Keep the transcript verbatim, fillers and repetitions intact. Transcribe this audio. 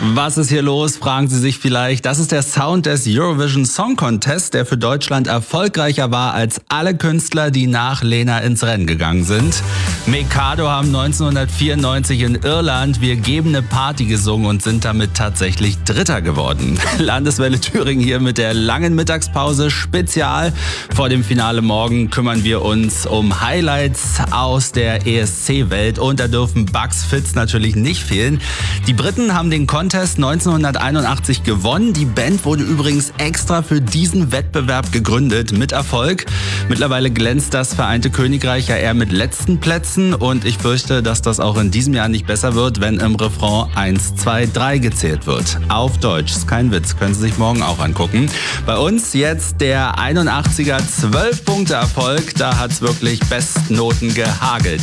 Was ist hier los, fragen Sie sich vielleicht. Das ist der Sound des Eurovision Song Contest, der für Deutschland erfolgreicher war als alle Künstler, die nach Lena ins Rennen gegangen sind. Mikado haben neunzehnhundertvierundneunzig in Irland Wir geben eine Party gesungen und sind damit tatsächlich Dritter geworden. Landeswelle Thüringen hier mit der langen Mittagspause Spezial. Vor dem Finale morgen kümmern wir uns um Highlights aus der E S C-Welt und da dürfen Bugs Fitz natürlich nicht fehlen. Die Briten haben den Contest neunzehnhunderteinundachtzig gewonnen. Die Band wurde übrigens extra für diesen Wettbewerb gegründet, mit Erfolg. Mittlerweile glänzt das Vereinte Königreich ja eher mit letzten Plätzen und ich fürchte, dass das auch in diesem Jahr nicht besser wird, wenn im Refrain eins, zwei, drei gezählt wird. Auf Deutsch, ist kein Witz, können Sie sich morgen auch angucken. Bei uns jetzt der einundachtziger zwölf Punkte Erfolg, da hat's wirklich Bestnoten gehagelt.